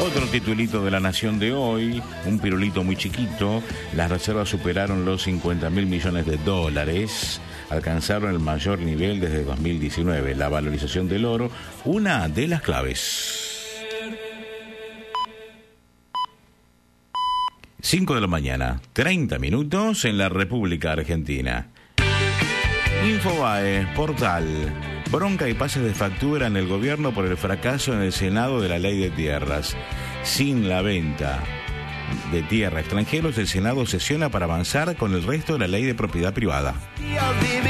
Otro titulito de La Nación de hoy, un pirulito muy chiquito. Las reservas superaron los 50.000 millones de dólares. Alcanzaron el mayor nivel desde 2019. La valorización del oro, una de las claves. 5 de la mañana, 30 minutos en la República Argentina. Infobae, portal. Bronca y pases de factura en el gobierno por el fracaso en el Senado de la ley de tierras. Sin la venta de tierra a extranjeros, el Senado sesiona para avanzar con el resto de la ley de propiedad privada.